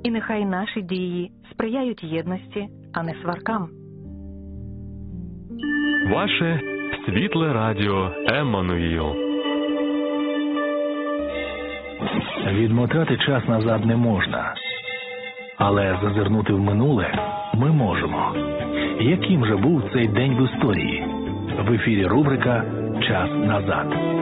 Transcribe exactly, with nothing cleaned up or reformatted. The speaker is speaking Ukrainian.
І нехай наші дії сприяють єдності, а не сваркам. Ваше світле радіо Еммануїл. Відмотати час назад не можна. Але зазирнути в минуле ми можемо. Яким же був цей день в історії? В ефірі рубрика «Час назад».